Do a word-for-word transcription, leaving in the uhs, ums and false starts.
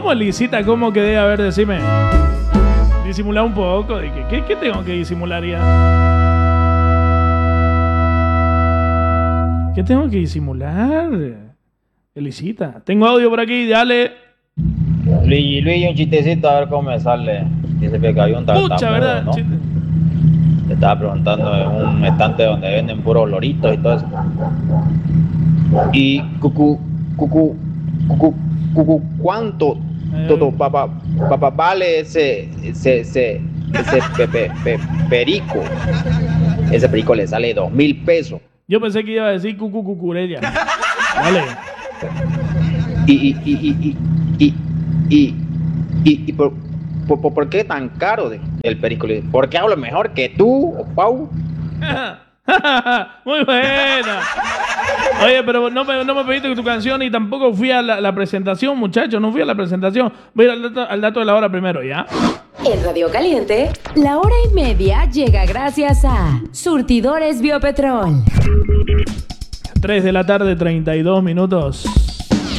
¿Cómo, Lisita? ¿Cómo quedé? A ver, decime. Disimular un poco. ¿De qué, qué, qué tengo que disimular ya? ¿Qué tengo que disimular? Lisita. Tengo audio por aquí, dale. Luigi, Luigi, un chistecito a ver cómo me sale. Dice que había un tartamudo, Pucha, ¿verdad? ¿no? Chiste. Te estaba preguntando en un estante donde venden puros loritos y todo eso. Y cucú, cucú, cucú, cucú, ¿cuánto todo papá, papá vale ese, ese, ese, ese pe, pe, pe, perico? Ese perico le sale dos mil pesos. Yo pensé que iba a decir cucu cucurella. Dale. Y, y, y, y, y, y, y, y, y por, por, por, ¿por qué tan caro de, el perico? ¿Por qué hablo mejor que tú, Pau? Muy buena. Oye, pero no me, no me pediste tu canción y tampoco fui a la, la presentación, muchachos. No fui a la presentación. Voy al dato, al dato de la hora primero, ¿ya? En Radio Caliente, la hora y media llega gracias a Surtidores Biopetrol. tres de la tarde, treinta y dos minutos.